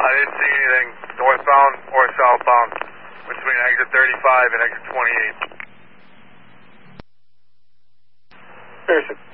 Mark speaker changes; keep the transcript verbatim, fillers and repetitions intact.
Speaker 1: didn't see anything northbound or southbound between exit thirty-five and exit twenty-eight.
Speaker 2: Pearson.